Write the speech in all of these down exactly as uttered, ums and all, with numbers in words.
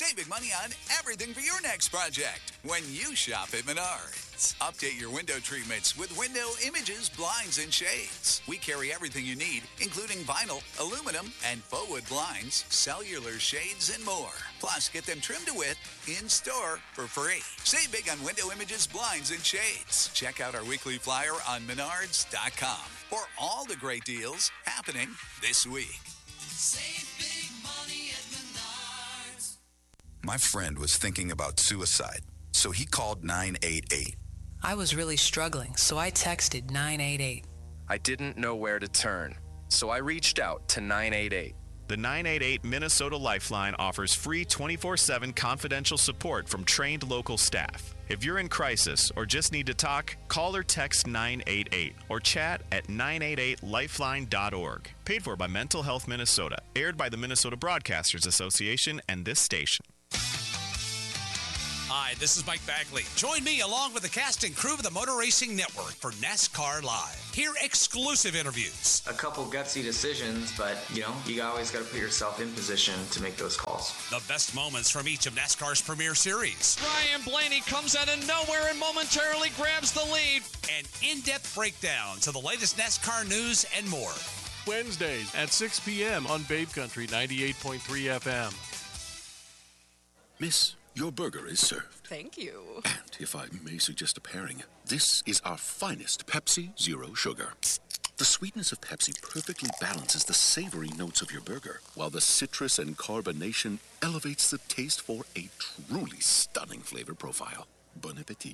Save big money on everything for your next project when you shop at Menards. Update your window treatments with Window Images, Blinds, and Shades. We carry everything you need, including vinyl, aluminum, and faux wood blinds, cellular shades, and more. Plus, get them trimmed to width in-store for free. Save big on Window Images, Blinds, and Shades. Check out our weekly flyer on menards dot com for all the great deals happening this week. Save big money at Menards. My friend was thinking about suicide, so he called nine eight eight. I was really struggling, so I texted nine eight eight. I didn't know where to turn, so I reached out to nine eight eight. The nine eight eight Minnesota Lifeline offers free twenty-four seven confidential support from trained local staff. If you're in crisis or just need to talk, call or text nine eight eight or chat at nine eight eight lifeline dot org. Paid for by Mental Health Minnesota. Aired by the Minnesota Broadcasters Association and this station. Hi, this is Mike Bagley. Join me along with the cast and crew of the Motor Racing Network for NASCAR Live. Hear exclusive interviews. A couple gutsy decisions, but, you know, you always got to put yourself in position to make those calls. The best moments from each of NASCAR's premier series. Ryan Blaney comes out of nowhere and momentarily grabs the lead. And in-depth breakdowns of the latest NASCAR news and more. Wednesdays at six p.m. on Babe Country ninety-eight point three F M. Miss, your burger is served. Thank you. And if I may suggest a pairing, this is our finest Pepsi Zero Sugar. The sweetness of Pepsi perfectly balances the savory notes of your burger, while the citrus and carbonation elevates the taste for a truly stunning flavor profile. Bon appetit.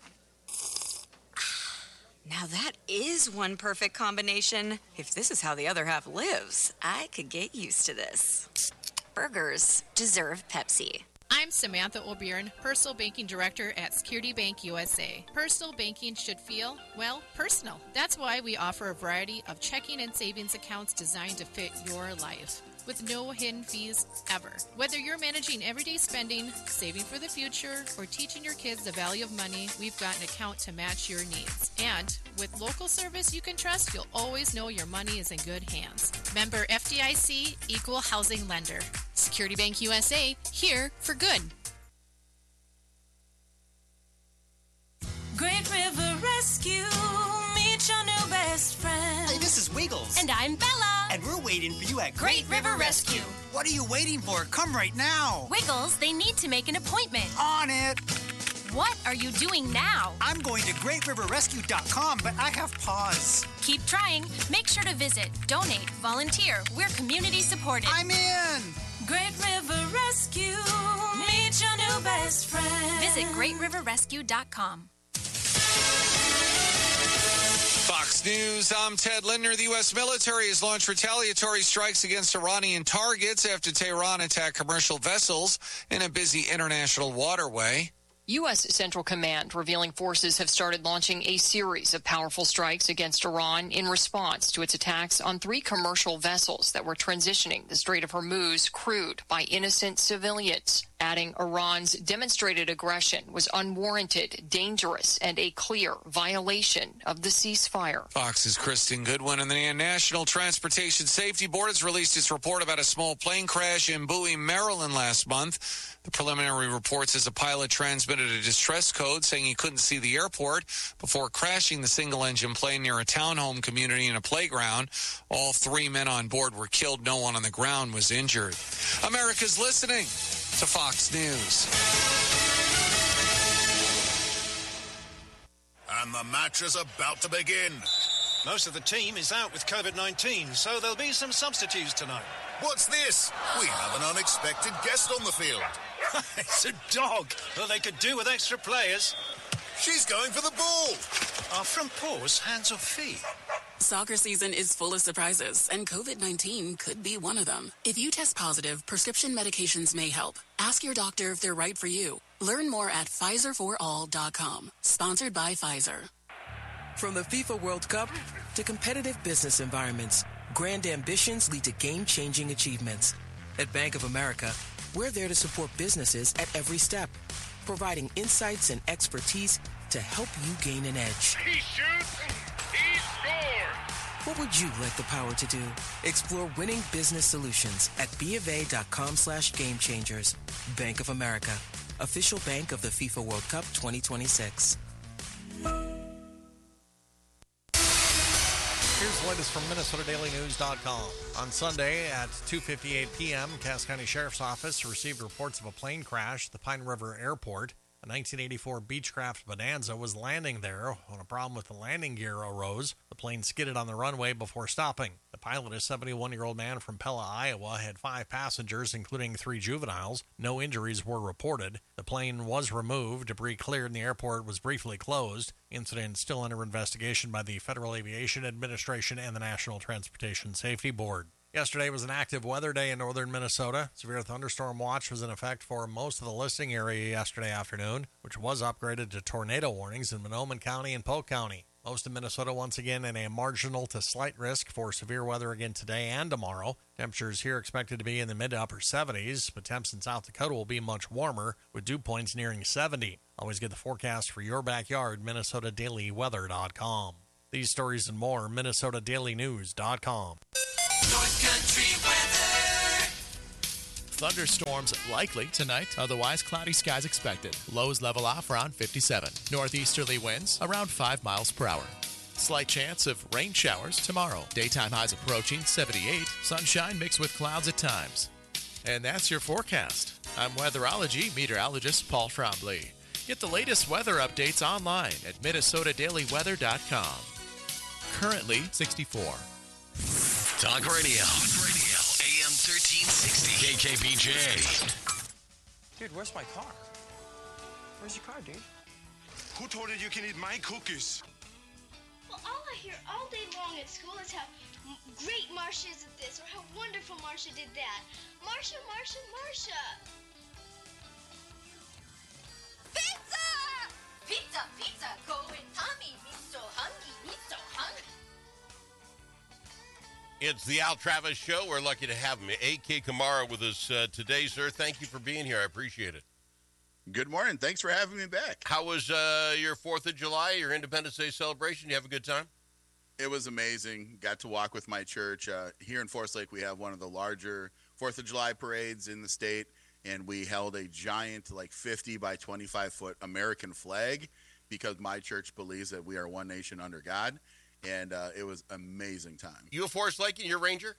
Now that is one perfect combination. If this is how the other half lives, I could get used to this. Burgers deserve Pepsi. I'm Samantha O'Byrne, Personal Banking Director at Security Bank U S A. Personal banking should feel, well, personal. That's why we offer a variety of checking and savings accounts designed to fit your life, with no hidden fees ever. Whether you're managing everyday spending, saving for the future, or teaching your kids the value of money, we've got an account to match your needs. And with local service you can trust, you'll always know your money is in good hands. Member F D I C, Equal Housing Lender. Security Bank U S A, here for good. Great River Rescue, meet your new best friend. Hey, this is Wiggles. And I'm Bella. And we're waiting for you at Great, Great River, River Rescue. Rescue. What are you waiting for? Come right now. Wiggles, they need to make an appointment. On it. What are you doing now? I'm going to great river rescue dot com, but I have pause. Keep trying. Make sure to visit, donate, volunteer. We're community supported. I'm in. Great River Rescue, meet your new best friend. Visit great river rescue dot com. Fox News, I'm Ted Linder. The U S military has launched retaliatory strikes against Iranian targets after Tehran attacked commercial vessels in a busy international waterway. U S Central Command revealing forces have started launching a series of powerful strikes against Iran in response to its attacks on three commercial vessels that were transitioning the Strait of Hormuz crewed by innocent civilians, adding Iran's demonstrated aggression was unwarranted, dangerous, and a clear violation of the ceasefire. Fox's Kristen Goodwin. And the National Transportation Safety Board has released its report about a small plane crash in Bowie, Maryland last month. The preliminary report says a pilot transmitted a distress code saying he couldn't see the airport before crashing the single-engine plane near a townhome community and a playground. All three men on board were killed. No one on the ground was injured. America's listening to Fox News. And the match is about to begin. Most of the team is out with COVID nineteen, so there'll be some substitutes tonight. What's this? We have an unexpected guest on the field. It's a dog. Well, they could do with extra players. She's going for the ball. Are front paws hands or feet? Soccer season is full of surprises, and COVID nineteen could be one of them. If you test positive, prescription medications may help. Ask your doctor if they're right for you. Learn more at Pfizer for all dot com. Sponsored by Pfizer. From the FIFA World Cup to competitive business environments, grand ambitions lead to game-changing achievements. At Bank of America, we're there to support businesses at every step, providing insights and expertise to help you gain an edge. He shoots, he scores! What would you like the power to do? Explore winning business solutions at bofa.com slash game changers. Bank of America, official bank of the FIFA World Cup twenty twenty-six. Here's the latest from Minnesota Daily News dot com. On Sunday at two fifty-eight p.m., Cass County Sheriff's Office received reports of a plane crash at the Pine River Airport. A nineteen eighty-four Beechcraft Bonanza was landing there when a problem with the landing gear arose. The plane skidded on the runway before stopping. The pilot, a seventy-one-year-old man from Pella, Iowa, had five passengers, including three juveniles. No injuries were reported. The plane was removed, debris cleared, and the airport was briefly closed. Incident still under investigation by the Federal Aviation Administration and the National Transportation Safety Board. Yesterday was an active weather day in northern Minnesota. Severe thunderstorm watch was in effect for most of the listing area yesterday afternoon, which was upgraded to tornado warnings in Monoman County and Polk County. Most of Minnesota once again in a marginal to slight risk for severe weather again today and tomorrow. Temperatures here expected to be in the mid to upper seventies, but temps in South Dakota will be much warmer, with dew points nearing seventy. Always get the forecast for your backyard, Minnesota Daily Weather dot com. These stories and more, Minnesota Daily News dot com. North Country weather. Thunderstorms likely tonight, otherwise cloudy skies expected. Lows level off around fifty-seven. Northeasterly winds around five miles per hour. Slight chance of rain showers tomorrow. Daytime highs approaching seventy-eight. Sunshine mixed with clouds at times. And that's your forecast. I'm weatherology meteorologist Paul Trombley. Get the latest weather updates online at Minnesota Daily Weather dot com. Currently sixty-four. Talk radio. Talk radio. A M thirteen sixty. K K B J. Dude, where's my car? Where's your car, dude? Who told you you can eat my cookies? Well, all I hear all day long at school is how great Marsha is at this or how wonderful Marsha did that. Marsha, Marsha, Marsha. Pizza! Pizza, pizza, going Tommy. Me so hungry, me so hungry. It's the Al Travis Show. We're lucky to have him. A K Kamara with us uh, today, sir. Thank you for being here. I appreciate it. Good morning. Thanks for having me back. How was uh, your fourth of July, your Independence Day celebration? You have a good time? It was amazing. Got to walk with my church. Uh, here in Forest Lake, we have one of the larger fourth of July parades in the state, and we held a giant, like fifty by twenty-five foot American flag because my church believes that we are one nation under God. And uh, it was amazing time. You a Forest Lake and you're Ranger?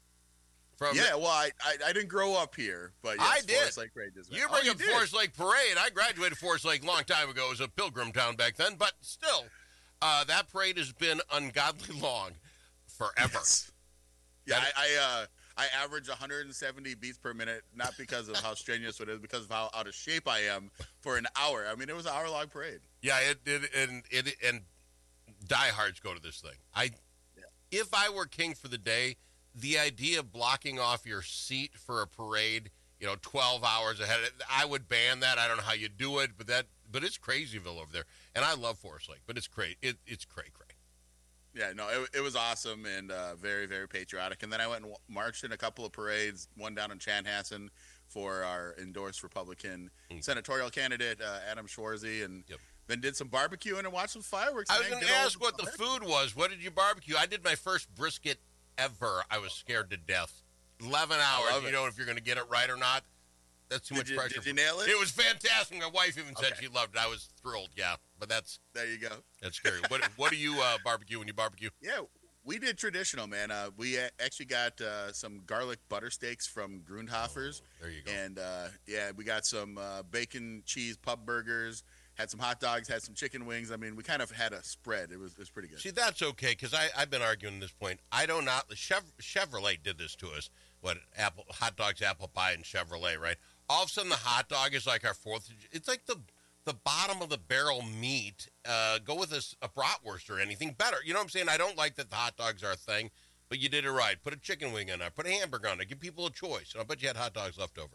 From yeah, well, I, I I didn't grow up here, but yes, I did. Forest Lake Parade is You oh, bring you up did. Forest Lake Parade. I graduated Forest Lake a long time ago. It was a pilgrim town back then, but still, uh, that parade has been ungodly long, forever. Yes. Yeah, I I, uh, I average one hundred seventy beats per minute, not because of how strenuous it is, because of how out of shape I am for an hour. I mean, it was an hour long parade. Yeah, it did, and it and diehards go to this thing. I, yeah. If I were king for the day, the idea of blocking off your seat for a parade, you know, twelve hours ahead, I would ban that. I don't know how you do it, but that, but it's Crazyville over there, and I love Forest Lake, but it's cray, it, it's cray cray. Yeah, no, it, it was awesome and uh, very, very patriotic. And then I went and marched in a couple of parades, one down in Chanhassen for our endorsed Republican mm. senatorial candidate, uh, Adam Schwarzy, and yep. then did some barbecuing and watched some fireworks. I was going to ask what the food was. What did you barbecue? I did my first brisket ever. I was scared to death. eleven hours. You know if you're going to get it right or not. That's too did much you, pressure. Did you nail it? It was fantastic. My wife even said okay. she loved it. I was thrilled, yeah. But that's... There you go. That's scary. What, what do you uh, barbecue when you barbecue? Yeah, we did traditional, man. Uh, we actually got uh, some garlic butter steaks from Grundhofer's. Oh, there you go. And, uh, yeah, we got some uh, bacon, cheese, pub burgers, had some hot dogs, had some chicken wings. I mean, we kind of had a spread. It was, it was pretty good. See, that's okay, because I've been arguing at this point. I do not... Chev- Chevrolet did this to us. What, apple hot dogs, apple pie, and Chevrolet, right? All of a sudden, the hot dog is like our fourth. It's like the the bottom of the barrel meat. Uh, go with a, a bratwurst or anything better. You know what I'm saying? I don't like that the hot dogs are a thing, but you did it right. Put a chicken wing in there. Put a hamburger on it. Give people a choice. And I bet you had hot dogs left over.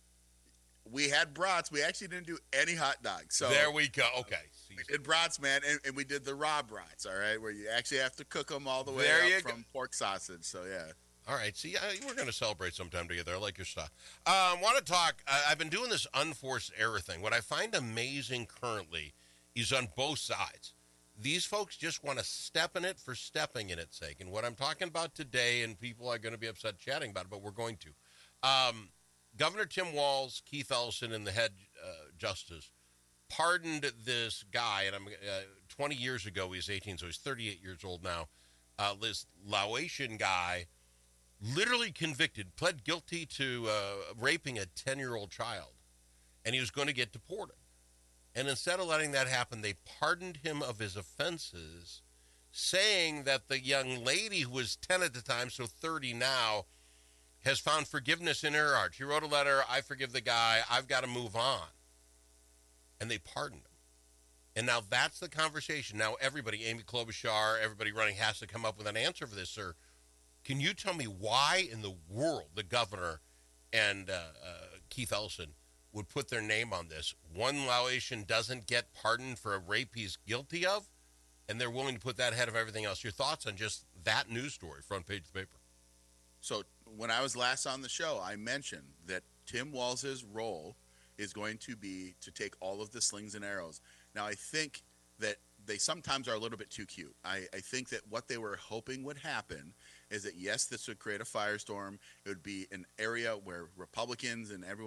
We had brats. We actually didn't do any hot dogs. So there we go. Okay. We did brats, man, and, and we did the raw brats, all right, where you actually have to cook them all the way there up you from go. pork sausage. So, yeah. All right. See, uh, we're going to celebrate sometime together. I like your stuff. I um, want to talk. Uh, I've been doing this unforced error thing. What I find amazing currently is on both sides. These folks just want to step in it for stepping in its sake. And what I'm talking about today, and people are going to be upset chatting about it, but we're going to. Um, Governor Tim Walz, Keith Ellison, and the head uh, justice pardoned this guy, and I'm uh, twenty years ago, he was eighteen, so he's thirty-eight years old now. Uh, this Laotian guy, literally convicted, pled guilty to uh, raping a ten-year-old child, and he was going to get deported. And instead of letting that happen, they pardoned him of his offenses, saying that the young lady who was ten at the time, so thirty now, has found forgiveness in her heart. She wrote a letter, I forgive the guy, I've got to move on. And they pardoned him. And now that's the conversation. Now everybody, Amy Klobuchar, everybody running has to come up with an answer for this, sir. Can you tell me why in the world the governor and uh, uh, Keith Ellison would put their name on this? One Laotian doesn't get pardoned for a rape he's guilty of, and they're willing to put that ahead of everything else. Your thoughts on just that news story, front page of the paper? So when I was last on the show, I mentioned that Tim Walz's role is going to be to take all of the slings and arrows. Now, I think that they sometimes are a little bit too cute. I, I think that what they were hoping would happen is that, yes, this would create a firestorm. It would be an area where Republicans and everyone